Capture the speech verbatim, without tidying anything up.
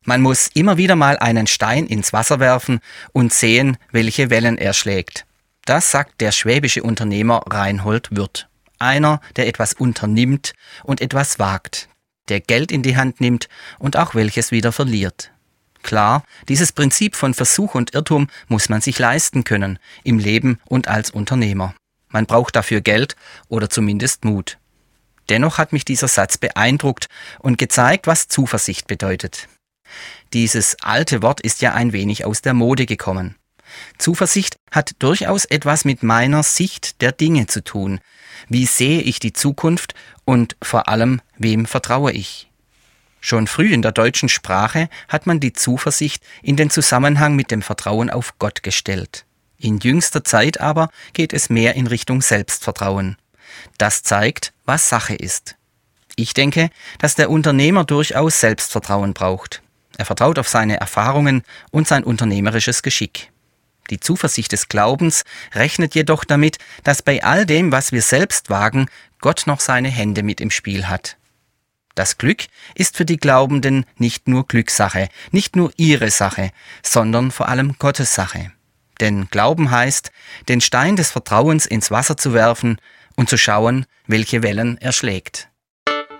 Man muss immer wieder mal einen Stein ins Wasser werfen und sehen, welche Wellen er schlägt. Das sagt der schwäbische Unternehmer Reinhold Würth. Einer, der etwas unternimmt und etwas wagt, der Geld in die Hand nimmt und auch welches wieder verliert. Klar, dieses Prinzip von Versuch und Irrtum muss man sich leisten können, im Leben und als Unternehmer. Man braucht dafür Geld oder zumindest Mut. Dennoch hat mich dieser Satz beeindruckt und gezeigt, was Zuversicht bedeutet. Dieses alte Wort ist ja ein wenig aus der Mode gekommen. Zuversicht hat durchaus etwas mit meiner Sicht der Dinge zu tun. Wie sehe ich die Zukunft und vor allem, wem vertraue ich? Schon früh in der deutschen Sprache hat man die Zuversicht in den Zusammenhang mit dem Vertrauen auf Gott gestellt. In jüngster Zeit aber geht es mehr in Richtung Selbstvertrauen. Das zeigt, was Sache ist. Ich denke, dass der Unternehmer durchaus Selbstvertrauen braucht. Er vertraut auf seine Erfahrungen und sein unternehmerisches Geschick. Die Zuversicht des Glaubens rechnet jedoch damit, dass bei all dem, was wir selbst wagen, Gott noch seine Hände mit im Spiel hat. Das Glück ist für die Glaubenden nicht nur Glückssache, nicht nur ihre Sache, sondern vor allem Gottes Sache. Denn Glauben heißt, den Stein des Vertrauens ins Wasser zu werfen und zu schauen, welche Wellen er schlägt.